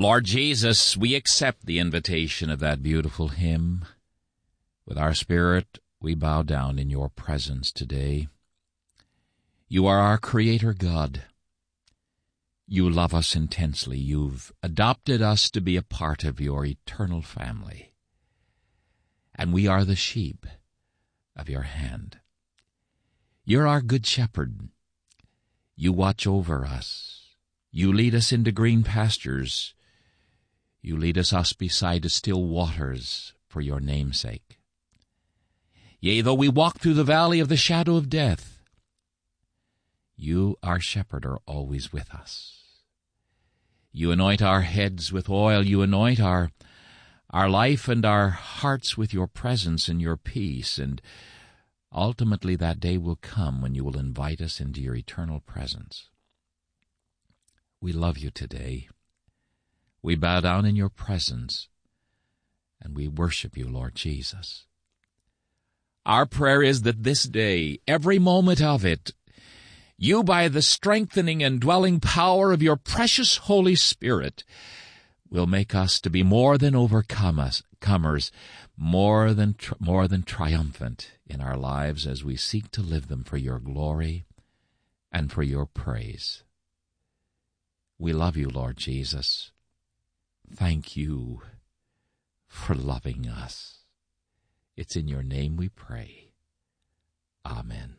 Lord Jesus, we accept the invitation of that beautiful hymn. With our spirit, we bow down in your presence today. You are our Creator God. You love us intensely. You've adopted us to be a part of your eternal family. And we are the sheep of your hand. You're our good shepherd. You watch over us. You lead us into green pastures. You lead us beside the still waters for your name's sake. Yea, though we walk through the valley of the shadow of death, you, our shepherd, are always with us. You anoint our heads with oil. You anoint our life and our hearts with your presence and your peace. And ultimately that day will come when you will invite us into your eternal presence. We love you today. We bow down in your presence, and we worship you, Lord Jesus. Our prayer is that this day, every moment of it, you, by the strengthening and dwelling power of your precious Holy Spirit, will make us to be more than overcomers, more than triumphant in our lives as we seek to live them for your glory and for your praise. We love you, Lord Jesus. Thank you for loving us. It's in your name we pray. Amen.